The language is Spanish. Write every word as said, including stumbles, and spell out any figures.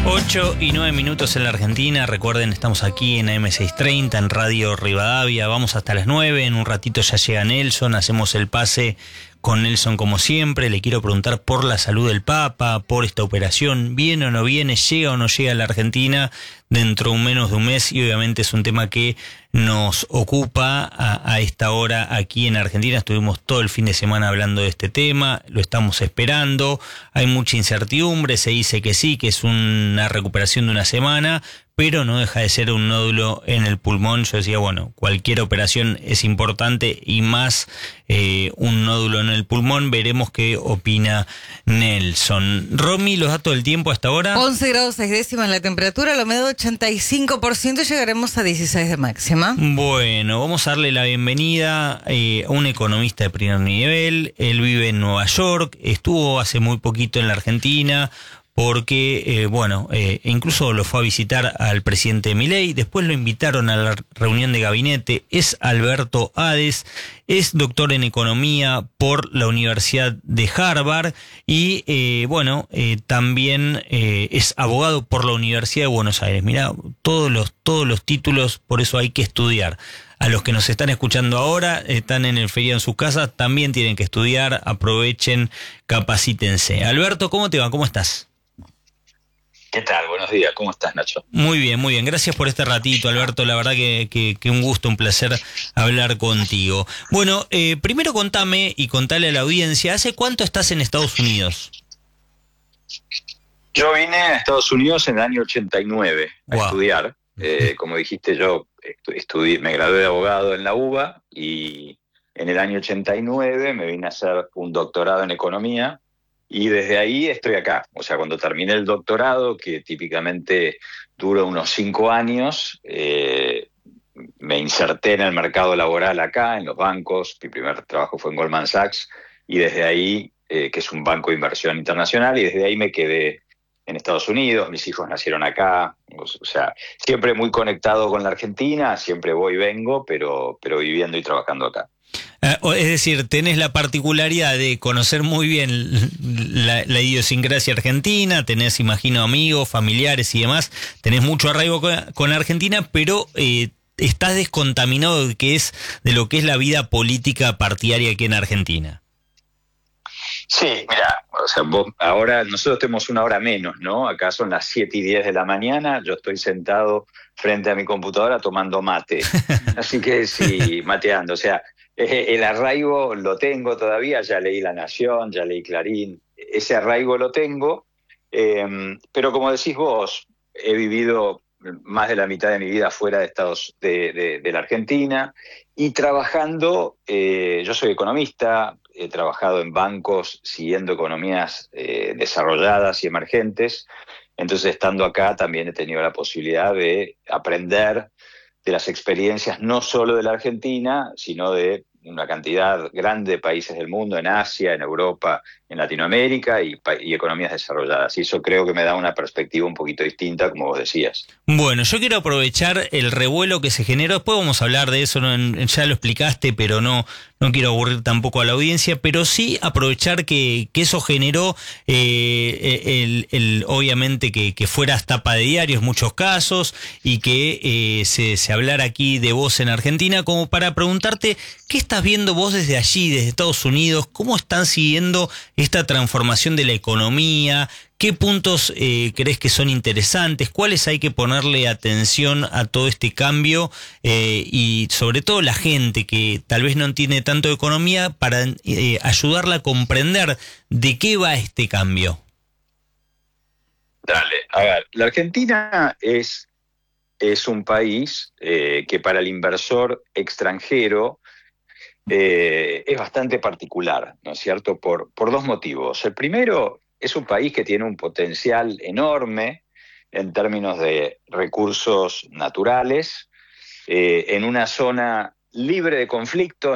ocho y nueve minutos en la Argentina. Recuerden, estamos aquí en A M seiscientos treinta, en Radio Rivadavia. Vamos hasta las nueve. En un ratito ya llega Nelson. Hacemos el pase con Nelson como siempre. Le quiero preguntar por la salud del Papa, por esta operación. ¿Viene o no viene? ¿Llega o no llega a la Argentina dentro de menos de un mes? Y obviamente es un tema que nos ocupa a, a esta hora aquí en Argentina. Estuvimos todo el fin de semana hablando de este tema, lo estamos esperando, hay mucha incertidumbre, se dice que sí, que es una recuperación de una semana, pero no deja de ser un nódulo en el pulmón. Yo decía, bueno, cualquier operación es importante y más eh, un nódulo en el pulmón. Veremos qué opina Nelson. Romy, los datos del tiempo hasta ahora. once grados seis décimas la temperatura, la humedad ochenta y cinco por ciento y llegaremos a dieciséis de máxima. Bueno, vamos a darle la bienvenida eh, a un economista de primer nivel. Él vive en Nueva York, estuvo hace muy poquito en la Argentina, porque, eh, bueno, eh, incluso lo fue a visitar al presidente Milei, después lo invitaron a la reunión de gabinete. Es Alberto Ades, es doctor en economía por la Universidad de Harvard y, eh, bueno, eh, también eh, es abogado por la Universidad de Buenos Aires. Mirá, todos los, todos los títulos, por eso hay que estudiar. A los que nos están escuchando ahora, están en el feriado en sus casas, también tienen que estudiar, aprovechen, capacítense. Alberto, ¿cómo te va? ¿Cómo estás? ¿Qué tal? Buenos días. ¿Cómo estás, Nacho? Muy bien, muy bien. Gracias por este ratito, Alberto. La verdad que, que, que un gusto, un placer hablar contigo. Bueno, eh, primero contame y contale a la audiencia, ¿hace cuánto estás en Estados Unidos? Yo vine a Estados Unidos en el año ochenta y nueve a wow. estudiar. Eh, como dijiste, yo estudié, me gradué de abogado en la U B A y en el año ochenta y nueve me vine a hacer un doctorado en economía. Y desde ahí estoy acá. O sea, cuando terminé el doctorado, que típicamente dura unos cinco años, eh, me inserté en el mercado laboral acá, en los bancos. Mi primer trabajo fue en Goldman Sachs. Y desde ahí, eh, que es un banco de inversión internacional, y desde ahí me quedé en Estados Unidos. Mis hijos nacieron acá. O sea, siempre muy conectado con la Argentina. Siempre voy y vengo, pero, pero viviendo y trabajando acá. Uh, es decir, tenés la particularidad de conocer muy bien la, la idiosincrasia argentina, tenés, imagino, amigos, familiares y demás, tenés mucho arraigo con, con Argentina, pero eh, estás descontaminado de, que es, de lo que es la vida política partidaria aquí en Argentina. Sí, mira, o sea, vos, ahora nosotros tenemos una hora menos, ¿no? Acá son las siete y diez de la mañana, yo estoy sentado frente a mi computadora tomando mate, así que sí, mateando, o sea, el arraigo lo tengo todavía, ya leí La Nación, ya leí Clarín, ese arraigo lo tengo, eh, pero como decís vos, he vivido más de la mitad de mi vida fuera de Estados de, de, de la Argentina y trabajando, eh, yo soy economista, he trabajado en bancos siguiendo economías eh, desarrolladas y emergentes, entonces estando acá también he tenido la posibilidad de aprender de las experiencias no solo de la Argentina, sino de una cantidad grande de países del mundo, en Asia, en Europa, en Latinoamérica y, y economías desarrolladas. Y eso creo que me da una perspectiva un poquito distinta, como vos decías. Bueno, yo quiero aprovechar el revuelo que se generó. Después vamos a hablar de eso, ¿no? Ya lo explicaste, pero no, no quiero aburrir tampoco a la audiencia, pero sí aprovechar que, que eso generó, eh, el, el, obviamente, que, que fueras tapa de diarios en muchos casos y que eh, se, se hablara aquí de vos en Argentina, como para preguntarte, ¿qué estás viendo vos desde allí, desde Estados Unidos? ¿Cómo están siguiendo esta transformación de la economía? ¿Qué puntos eh, crees que son interesantes? ¿Cuáles hay que ponerle atención a todo este cambio? Eh, y sobre todo la gente que tal vez no entiende tanto de economía para eh, ayudarla a comprender de qué va este cambio. Dale, a ver, la Argentina es, es un país eh, que para el inversor extranjero eh, es bastante particular, ¿no es cierto? Por, por dos motivos. El primero, es un país que tiene un potencial enorme en términos de recursos naturales, eh, en una zona libre de conflictos.